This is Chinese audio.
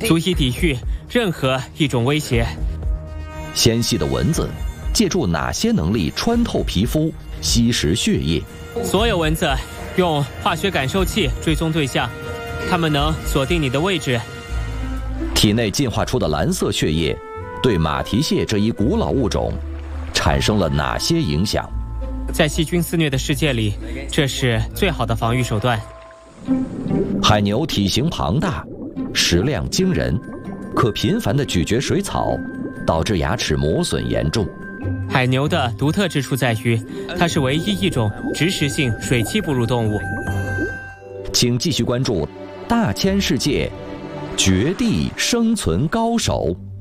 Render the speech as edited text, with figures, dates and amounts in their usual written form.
足以抵御任何一种威胁。 纤细的蚊子借助哪些能力穿透皮肤、吸食血液？ 所有蚊子用化学感受器追踪对象，它们能锁定你的位置。 体内进化出的蓝色血液对马蹄蟹这一古老物种产生了哪些影响？ 在细菌肆虐的世界里，这是最好的防御手段。 海牛体型庞大，食量惊人，可频繁地咀嚼水草，导致牙齿磨损严重。 海牛的独特之处在于，它是唯一一种植食性水栖哺乳动物。 请继续关注《大千世界》，绝地生存高手。